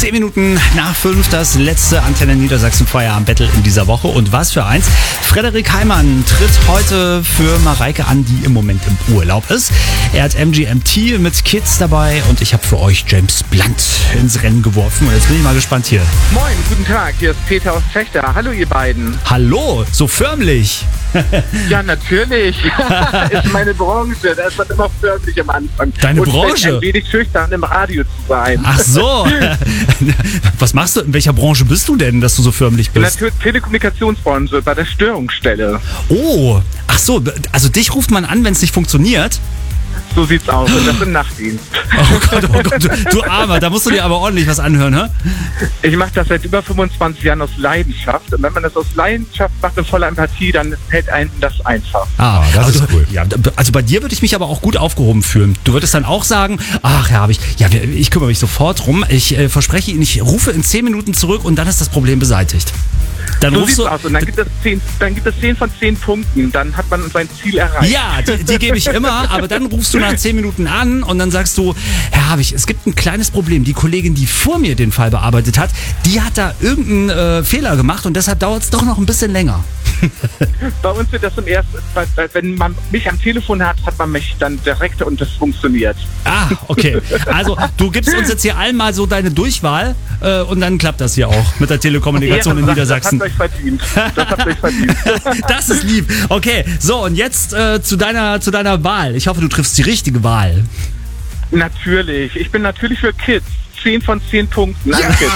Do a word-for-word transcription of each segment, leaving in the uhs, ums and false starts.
Zehn Minuten nach fünf, das letzte Antenne Niedersachsen Feierabend-Battle in dieser Woche. Und was für eins. Frederik Heimann tritt heute für Mareike an, die im Moment im Urlaub ist. Er hat M G M T mit Kids dabei und ich habe für euch James Blunt ins Rennen geworfen. Und jetzt bin ich mal gespannt hier. Moin, guten Tag, hier ist Peter aus Fechter. Hallo ihr beiden. Hallo, so förmlich. Ja, natürlich. Ist meine Branche. Da ist man immer förmlich am Anfang. Deine und Branche? ein wenig schüchtern im Radio zu sein. Ach so. Was machst du? In welcher Branche bist du denn, dass du so förmlich In der bist? Te- Telekommunikationsbranche bei der Störungsstelle. Oh, ach so. Also dich ruft man an, wenn es nicht funktioniert? So sieht's aus. Und das im Nachtdienst. Oh Gott, oh Gott, du, du Armer, da musst du dir aber ordentlich was anhören, hä? Ich mache das seit über fünfundzwanzig Jahren aus Leidenschaft. Und wenn man das aus Leidenschaft macht und voller Empathie, dann hält einen das einfach. Ah, das also, ist cool. Ja, also bei dir würde ich mich aber auch gut aufgehoben fühlen. Du würdest dann auch sagen, ach ja, hab ich, ja, wir- ich kümmere mich sofort drum. Ich äh, verspreche Ihnen, ich rufe in zehn Minuten zurück und dann ist das Problem beseitigt. Dann So rufst sieht's du, aus. Und dann gibt es zehn, dann gibt es zehn von zehn Punkten. Dann hat man sein Ziel erreicht. ja, die, die gebe ich immer, aber dann rufst du nach zehn Minuten an und dann sagst du, Herr Habich, es gibt ein kleines Problem. Die Kollegin, die vor mir den Fall bearbeitet hat, die hat da irgendeinen äh, Fehler gemacht und deshalb dauert es doch noch ein bisschen länger. Bei uns wird das im ersten, wenn man mich am Telefon hat, hat man mich dann direkt und das funktioniert. Ah, okay. Also du gibst uns jetzt hier einmal so deine Durchwahl äh, und dann klappt das hier auch mit der Telekommunikation in Ehrensache, Niedersachsen. Das habt ihr euch verdient. Das habt ihr euch verdient. Das ist lieb. Okay, so und jetzt äh, zu deiner zu deiner Wahl. Ich hoffe, du triffst die richtige Wahl. Natürlich. Ich bin natürlich für Kids. zehn von zehn Punkten. An Kids.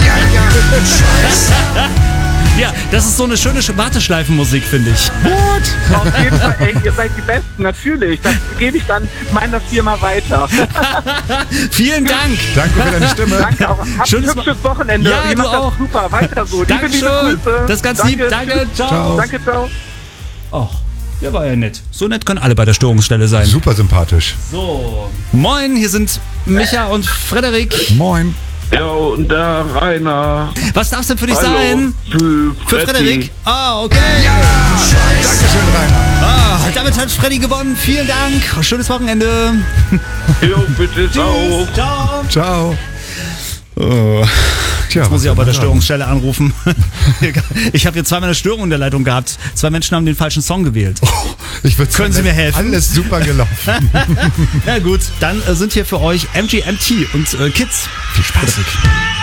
Ja, das ist so eine schöne Warteschleifenmusik, finde ich. Gut. Auf jeden Fall, ey, ihr seid die Besten. Natürlich. Das gebe ich dann meiner Firma weiter. Vielen Dank. Danke für deine Stimme. Danke auch. Habt Schönes ein hübsches Wochenende. Ja, ihr du macht auch. das super. Weiter so. Liebe, liebe Dankeschön. Grüße. Das ist ganz Danke. lieb. Danke. Ciao. Ciao. Danke, ciao. Oh, der war ja nett. So nett können alle bei der Störungsstelle sein. Super sympathisch. So. Moin, hier sind Micha und Frederik. Moin. Ja, und der Rainer. Was darf es denn für dich Hallo. sein? Für, Für Freddy. Frederik? Ah, okay. Dankeschön, Rainer. Ah, damit hat Freddy gewonnen. Vielen Dank. Schönes Wochenende. Jo, bitte auch. Ciao. Ciao. Oh. Tja, Jetzt muss was ich auch bei soll der man sagen? Störungsstelle anrufen. Ich habe hier zweimal eine Störung in der Leitung gehabt. Zwei Menschen haben den falschen Song gewählt. Ich würd Können sagen, Sie mir helfen? Alles super gelaufen. Na gut, dann äh, sind hier für euch M G M T und äh, Kids. Viel Spaß. Frederik.